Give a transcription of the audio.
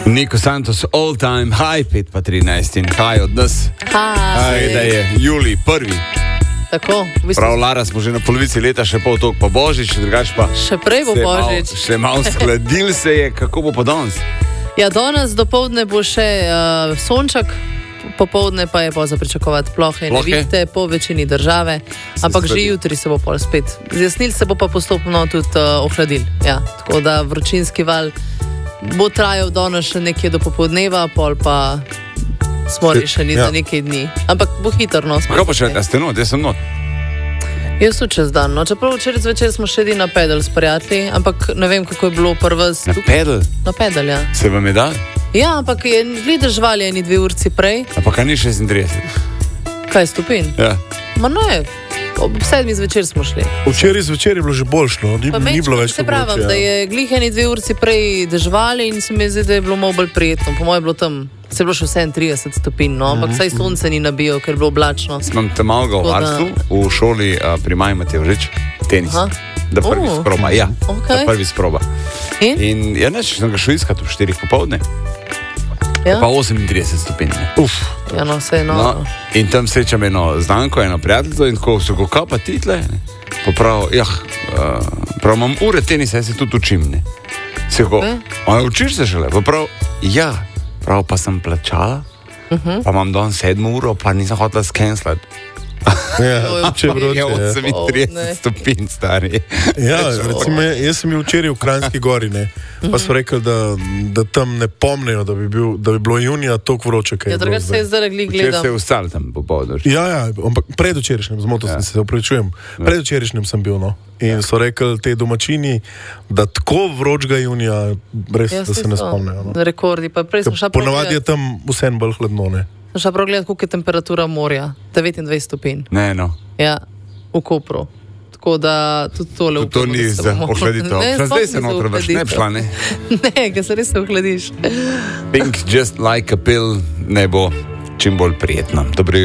Niko Santos, all time high, 5:13 in high od nas. Da je julij prvi. Tako, v bistvu. Prav, Lara, smo že na polovici leta, še pol toliko pa Božič, drugače pa. Še prej bo Božič. Še malo skladil se je, kako bo pa danes? Ja, danes dopoldne bo še sonček, popoldne pa je pa za pričakovati plohe in nevihte po večini države, ampak že jutri se bo pol spet zjasnil, se bo pa postopno tudi ohladil. Ja, tako da vročinski val bo trajal danes še nekje do popoldneva, pol pa smo rešeni za nekaj dni. Ampak bo hitro, no. Kaj pa še, a ste not, jaz sem not? Jaz sem čez dan, no. Čeprav včeraj zvečer smo šli na pedal s prijatelji, ampak ne vem, kako je bilo prva. Na pedal? Na pedal, ja. Se vam je dal? Ja, ampak je gledal živali eni 2 urci prej. A pa kaj ni 36? Kaj, stopinj? Ja. Ma ne, ob 7 zvečer smo šli. Včeraj zvečer je bilo že boljšno, ni bilo več se pravim, da je glih eni 2 urci prej deževali in se mi zdi, da je bilo malo bolj prijetno. Po moje je bilo tam, se je bilo še 37 stopinj, no, ampak saj sonce ni nabijal, ker je bilo oblačno. Sem te malo v varstvu, v šoli pri Maji Matevžič, tenis. Da prvi sproba, ja, okay. Da prvi sproba. In ja, neč, sem ga šel iskat v 4 popoldne. Ja? Pa 38 stopinj. Ja, no, vse eno. No, in tam srečam eno znanko, eno prijateljstvo in ko so ga pa title, prav, imam ure tenisa, jaz se tudi učim, ne. Se ko, učiš se šele, prav, ja, prav pa sem plačala, pa imam danes 7 uro, pa nisem hotela skenslati. Ja, če vroče. 38 stopinj, stari. Ja, recimo, jaz sem bil včeraj v Kranjski gori, ne, pa so rekli, da tam ne pomnejo, da bi bilo junija toliko vroče, kaj je bilo. Ja, drugače se je zdaj glih gledam. Včeraj se je vstal tam popoldne. Ja, ampak predvčerajšnjem, zmotil sem se, opravičujem, predvčerajšnjem sem bil, no. In so rekli te domačini, da tako vročega junija, brez da se ne spomnejo. No. Rekordi, pa prej sem šla ponavadi je tam vseeno bolj hladno, ne. Sem šla prav gledati, koliko je temperatura morja. 29 stopinj. Ne, no. Ja, v Kopru. Tako da tudi tole to ni za ohladitev. Zdaj se noter več ne bi šla, ne? Ne, ker se res se ohladiš. Think just like a pill ne bo čim bolj prijetno. Dobro